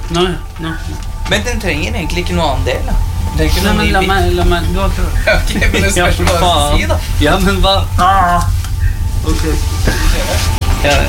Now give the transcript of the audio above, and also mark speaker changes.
Speaker 1: Nå.
Speaker 2: Men den trenger egentlig ikke noe annen del, da. Det er ikke
Speaker 1: Nei,
Speaker 2: noe
Speaker 1: men la meg, du har prøvd.
Speaker 2: Ok, men det spørs hva du skal si, da.
Speaker 1: Ja, men hva? Ok.
Speaker 2: Ja,